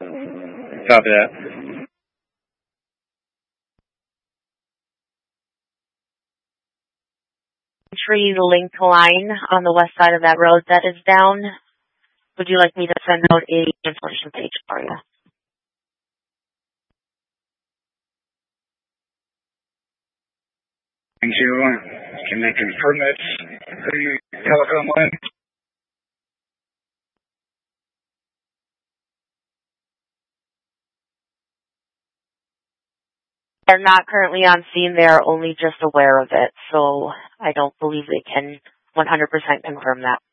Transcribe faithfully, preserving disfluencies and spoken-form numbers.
Copy that. Tree link line on the west side of that road that is down. Would you like me to send out a cancellation page for you? Thank you. Can they confirm that's the telecom line? They're not currently on scene. They're only just aware of it, so I don't believe they can one hundred percent confirm that.